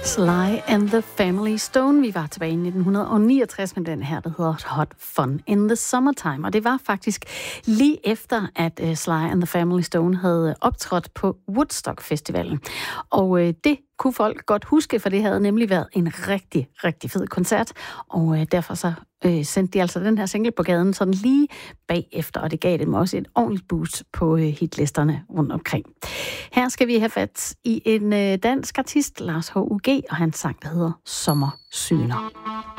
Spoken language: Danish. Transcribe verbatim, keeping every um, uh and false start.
Sly and the Family Stone. Vi var tilbage i nitten niogtres med den her, der hedder Hot Fun in the Summertime. Og det var faktisk lige efter, at uh, Sly and the Family Stone havde optrådt på Woodstock Festivalen. Og uh, det kunne folk godt huske, for det havde nemlig været en rigtig, rigtig fed koncert. Og uh, derfor så uh, sendte de altså den her single på gaden sådan lige bagefter, og det gav dem også et ordentligt boost på uh, hitlisterne rundt omkring. Her skal vi have fat i en uh, dansk artist, Lars H U G, og hans sang, der hedder Sommersyner.